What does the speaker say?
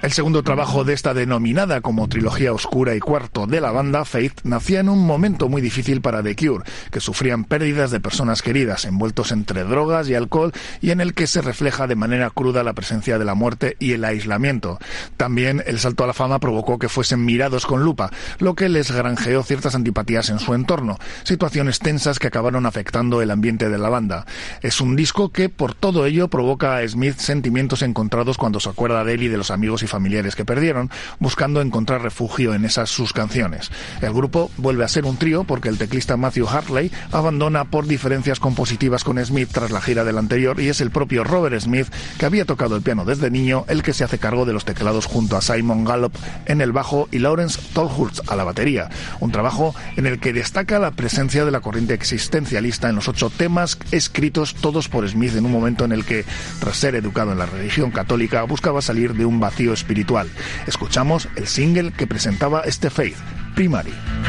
El segundo trabajo de esta denominada como trilogía oscura y cuarto de la banda, Faith, nacía en un momento muy difícil para The Cure, que sufrían pérdidas de personas queridas, envueltos entre drogas y alcohol, y en el que se refleja de manera cruda la presencia de la muerte y el aislamiento. También el salto a la fama provocó que fuesen mirados con lupa, lo que les granjeó ciertas antipatías en su entorno, situaciones tensas que acabaron afectando el ambiente de la banda. Es un disco que, por todo ello, provoca a Smith sentimientos encontrados cuando se acuerda de él y de los amigos y familiares que perdieron, buscando encontrar refugio en esas sus canciones. El grupo vuelve a ser un trío porque el teclista Matthew Hartley abandona por diferencias compositivas con Smith tras la gira del anterior, y es el propio Robert Smith, que había tocado el piano desde niño, el que se hace cargo de los teclados junto a Simon Gallup en el bajo y Lawrence Tolhurst a la batería. Un trabajo en el que destaca la presencia de la corriente existencialista en los 8 temas escritos todos por Smith en un momento en el que, tras ser educado en la religión católica, buscaba salir de un vacío espiritual. Escuchamos el single que presentaba este Faith, Primary.